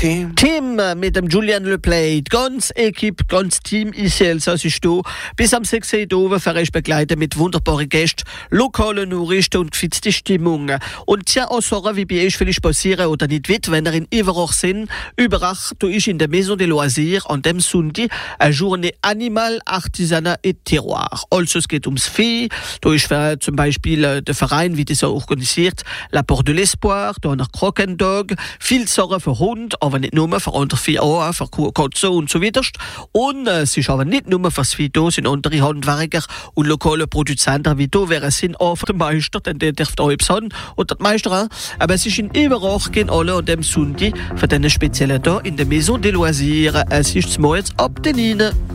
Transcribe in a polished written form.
Team mit dem Julian LePlate, ganz Equipe, ganz Team ici Elsass ist da. Bis am 6. Oktober für euch begleiten mit wunderbaren Gästen, lokale Nachrichten und gefitzte Stimmung. Und ja, auch so wie bei euch vielleicht passieren oder nicht wird, wenn ihr in Iverach sind, überall, da ist in der Maison des Loisirs an dem Sonntag eine Journée Animal, Artisanat et Terroir. Also es geht ums Vieh, da ist zum Beispiel der Verein, wie das organisiert, La Porte de l'Espoir, da nach Croquant Dog, viel Sachen für Hund, aber nicht nur für andere Vieh auch, für Katzen und so weiter. Und es ist aber nicht nur für das Vieh da, sind andere Handwerker und lokale Produzenten wie da wären sind auch für den Meister, denn der darf da etwas haben, und der Meister auch. Aber es ist in Iverach, gehen alle an dem Sonntag für den speziellen Tag in der Maison des Loisirs. Es ist jetzt ab den 9.